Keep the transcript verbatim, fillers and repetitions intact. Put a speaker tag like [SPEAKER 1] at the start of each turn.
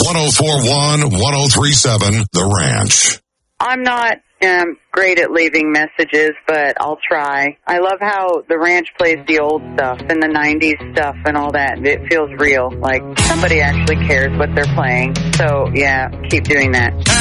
[SPEAKER 1] oh four one, one oh three seven, The Ranch.
[SPEAKER 2] I'm not um, great at leaving messages, but I'll try. I love how the ranch plays the old stuff and the nineties stuff and all that. It feels real, like somebody actually cares what they're playing. So, yeah, keep doing that.